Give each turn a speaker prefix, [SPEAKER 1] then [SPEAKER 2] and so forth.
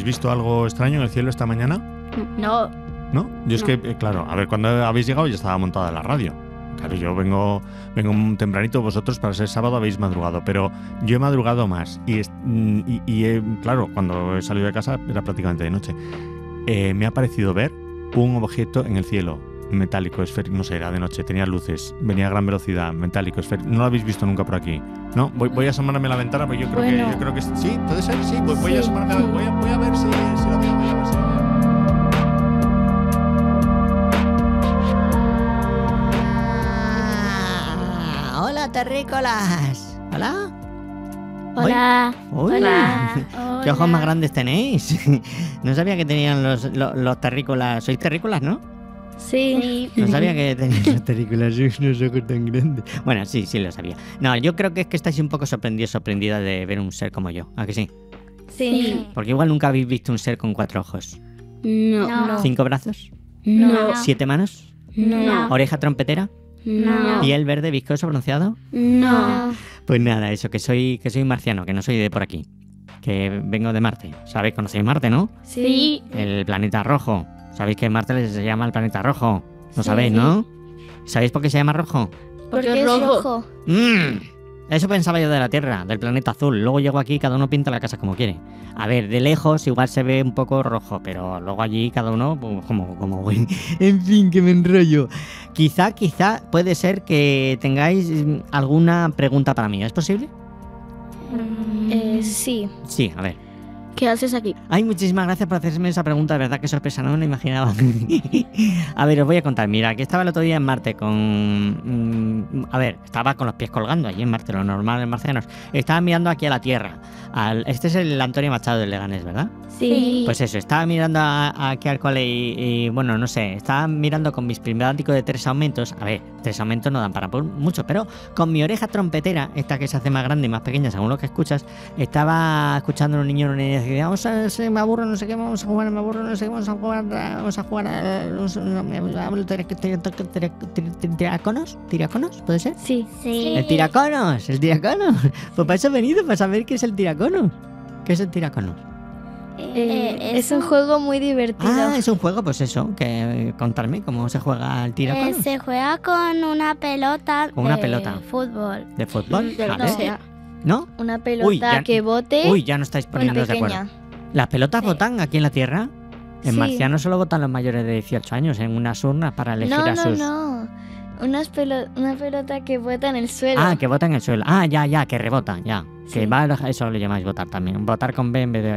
[SPEAKER 1] visto algo extraño en el cielo esta mañana?
[SPEAKER 2] No.
[SPEAKER 1] ¿No? Yo es
[SPEAKER 2] No.
[SPEAKER 1] que, claro, a ver, cuando habéis llegado ya estaba montada la radio. Claro, yo vengo tempranito, vosotros para ser sábado habéis madrugado, pero yo he madrugado más claro, cuando he salido de casa era prácticamente de noche. Me ha parecido ver un objeto en el cielo, metálico, esférico, no sé, era de noche, tenía luces, venía a gran velocidad, metálico, esférico. No lo habéis visto nunca por aquí, ¿no? Voy a asomarme a la ventana, porque yo creo que sí, puede ser, sí, voy a asomarme voy a ver si lo veo, voy a ver si lo veo.
[SPEAKER 3] Hola, terrícolas. Hola.
[SPEAKER 2] Hola.
[SPEAKER 3] Uy.
[SPEAKER 2] Hola.
[SPEAKER 3] ¿Qué ojos más grandes tenéis? No sabía que tenían los terrícolas. ¿Sois terrícolas, no?
[SPEAKER 2] Sí.
[SPEAKER 3] No sabía que tenían los terrícolas. Sois unos ojos tan grandes. Bueno, sí lo sabía. No, yo creo que es que estáis un poco sorprendida de ver un ser como yo. ¿A que sí?
[SPEAKER 2] Sí.
[SPEAKER 3] Porque igual nunca habéis visto un ser con 4 ojos.
[SPEAKER 2] No.
[SPEAKER 3] 5 brazos.
[SPEAKER 2] No.
[SPEAKER 3] 7 manos.
[SPEAKER 2] No.
[SPEAKER 3] Oreja trompetera.
[SPEAKER 2] No.
[SPEAKER 3] Piel verde, viscoso, bronceado.
[SPEAKER 2] No.
[SPEAKER 3] Pues nada, eso, que soy marciano, que no soy de por aquí. Que vengo de Marte. ¿Sabéis? ¿Conocéis Marte, no?
[SPEAKER 2] Sí.
[SPEAKER 3] El planeta rojo. ¿Sabéis que Marte se llama el planeta rojo? Lo
[SPEAKER 2] Sí.
[SPEAKER 3] sabéis, ¿no? ¿Sabéis por qué se llama rojo?
[SPEAKER 2] Porque es rojo.
[SPEAKER 3] Eso pensaba yo de la Tierra, del planeta azul. Luego llego aquí y cada uno pinta la casa como quiere. A ver, de lejos igual se ve un poco rojo, pero luego allí cada uno, pues, como... En fin, que me enrollo. Quizá puede ser que tengáis alguna pregunta para mí. ¿Es posible?
[SPEAKER 2] Sí.
[SPEAKER 3] Sí, a ver.
[SPEAKER 2] ¿Qué haces aquí?
[SPEAKER 3] Ay, muchísimas gracias por hacerme esa pregunta, de verdad que sorpresa, no me lo imaginaba. A ver, os voy a contar, mira, que estaba el otro día en Marte estaba con los pies colgando allí en Marte, lo normal en marcianos. Estaba mirando aquí a la Tierra. Este es el Antonio Machado de Leganés, ¿verdad?
[SPEAKER 2] Sí.
[SPEAKER 3] Pues eso, estaba mirando aquí al cole y bueno, no sé, estaba mirando con mis prismáticos de 3 aumentos. A ver, 3 aumentos no dan para mucho, pero con mi oreja trompetera, esta que se hace más grande y más pequeña según lo que escuchas, estaba escuchando a un niño y una niña decir, me aburro, no sé qué, vamos a jugar, me aburro, no sé qué, vamos a jugar ¿tiraconos? ¿Puede ser?
[SPEAKER 2] Sí.
[SPEAKER 3] El tiraconos. Pues para eso he venido, para saber qué es el tiraconos. ¿Qué es el tiraconos?
[SPEAKER 2] Es un juego muy divertido.
[SPEAKER 3] Ah, es un juego, pues eso, que contarme cómo se juega el tiraconos.
[SPEAKER 4] Se juega con una pelota
[SPEAKER 3] Con una pelota.
[SPEAKER 4] Fútbol.
[SPEAKER 3] ¿De fútbol?
[SPEAKER 2] De lo
[SPEAKER 3] Vale.
[SPEAKER 2] que sea.
[SPEAKER 3] ¿No?
[SPEAKER 2] Una pelota
[SPEAKER 3] Uy, ya-
[SPEAKER 2] que bote.
[SPEAKER 3] Uy, ya no estáis poniendo de
[SPEAKER 2] pequeña.
[SPEAKER 3] acuerdo. ¿Las pelotas votan aquí en la Tierra? En
[SPEAKER 2] Sí.
[SPEAKER 3] marciano solo votan los mayores de 18 años en unas urnas para elegir a sus...
[SPEAKER 2] No. Una pelota que bota en el suelo.
[SPEAKER 3] Ah, que vota en el suelo. Ah, ya, que rebota, ya.
[SPEAKER 2] Sí.
[SPEAKER 3] Que va, eso lo llamáis votar también. Votar con B en vez de